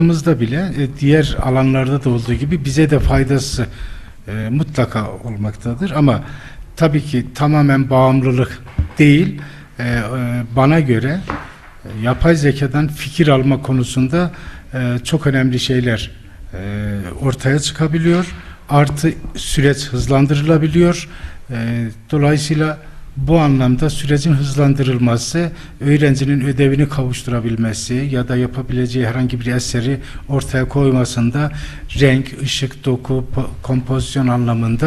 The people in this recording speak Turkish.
bile diğer alanlarda da olduğu gibi bize de faydası mutlaka olmaktadır. Ama tabii ki tamamen bağımlılık değil. Bana göre yapay zekadan fikir alma konusunda çok önemli şeyler ortaya çıkabiliyor. Artı süreç hızlandırılabiliyor. Dolayısıyla bu anlamda sürecin hızlandırılması, öğrencinin ödevini kavuşturabilmesi ya da yapabileceği herhangi bir eseri ortaya koymasında renk, ışık, doku, kompozisyon anlamında